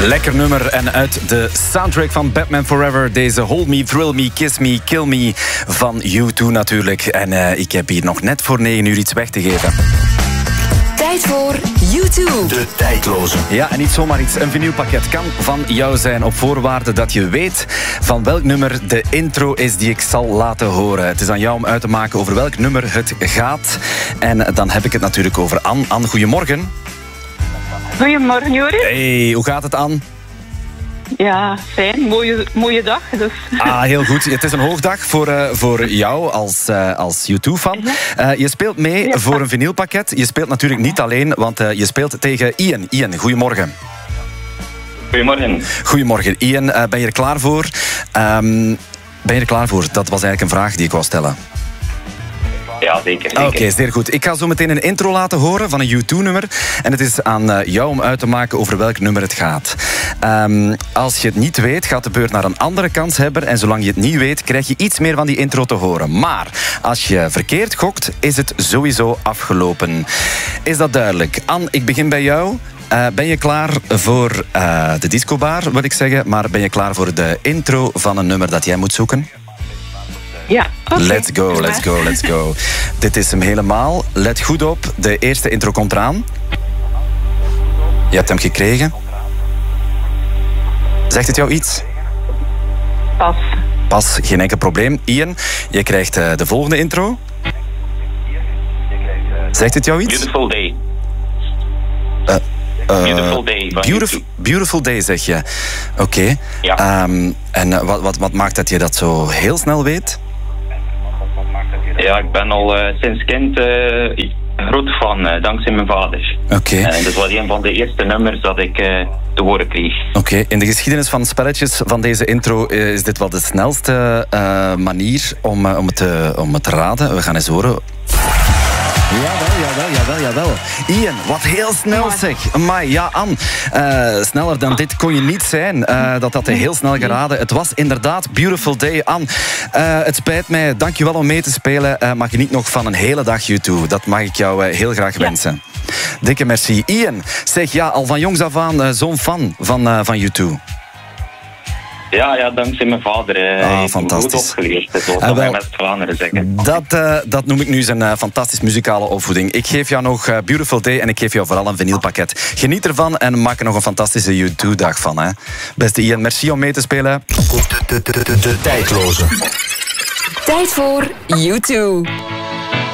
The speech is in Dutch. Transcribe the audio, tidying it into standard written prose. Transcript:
Lekker nummer en uit de soundtrack van Batman Forever. Deze Hold Me, Thrill Me, Kiss Me, Kill Me van U2 natuurlijk. En ik heb hier nog net voor 9 uur iets weg te geven. Tijd voor U2. De tijdloze. Ja, en niet zomaar iets. Een vinylpakket kan van jou zijn op voorwaarde dat je weet van welk nummer de intro is die ik zal laten horen. Het is aan jou om uit te maken over welk nummer het gaat. En dan heb ik het natuurlijk over Anne. Anne, goedemorgen. Goedemorgen, Joris. Hey, hoe gaat het, Anne? Ja, fijn. Mooie dag. Dus. Ah, heel goed. Het is een hoogdag voor jou als U2-fan. Je speelt mee voor een vinylpakket. Je speelt natuurlijk niet alleen, want je speelt tegen Ian. Ian, goedemorgen. Goedemorgen. Goedemorgen. Ian, ben je er klaar voor? Ben je er klaar voor? Dat was eigenlijk een vraag die ik wou stellen. Ja, zeker. Oké, zeer goed. Ik ga zo meteen een intro laten horen van een U2-nummer. En het is aan jou om uit te maken over welk nummer het gaat. Als je het niet weet, gaat de beurt naar een andere kanshebber. En zolang je het niet weet, krijg je iets meer van die intro te horen. Maar als je verkeerd gokt, is het sowieso afgelopen. Is dat duidelijk? Anne, ik begin bij jou. Ben je klaar voor de discobar, wil ik zeggen. Maar ben je klaar voor de intro van een nummer dat jij moet zoeken? Ja, okay. Let's go, let's go, let's go. Dit is hem helemaal. Let goed op, de eerste intro komt eraan. Je hebt hem gekregen. Zegt het jou iets? Pas. Pas, geen enkel probleem. Ian, je krijgt de volgende intro. Zegt het jou iets? Beautiful Day. Beautiful Day. Beautiful Day, zeg je. Oké. Ja. En wat maakt dat je dat zo heel snel weet? Ja, ik ben al sinds kind groot fan, dankzij mijn vader. Oké. En dat was een van de eerste nummers dat ik te horen kreeg. Oké. In de geschiedenis van spelletjes van deze intro is dit wel de snelste manier om het te raden. We gaan eens horen. Jawel. Ian, wat heel snel zeg. Amai, ja, Anne. Sneller dan dit kon je niet zijn. Dat had hij heel snel geraden. Het was inderdaad Beautiful Day. Anne, het spijt mij. Dank je wel om mee te spelen. Maar geniet nog van een hele dag U2. Dat mag ik jou heel graag wensen. Dikke merci. Ian, zeg ja, al van jongs af aan zo'n fan van U2. Ja, dankzij mijn vader. Fantastisch. Goed opgeleerd. Dat wil ik met Vlaanderen zeggen. Dat noem ik nu zijn fantastisch muzikale opvoeding. Ik geef jou nog Beautiful Day en ik geef jou vooral een vinylpakket. Geniet ervan en maak er nog een fantastische U2-dag van. Hè. Beste Ian, merci om mee te spelen. De tijdloze. Tijd voor U2.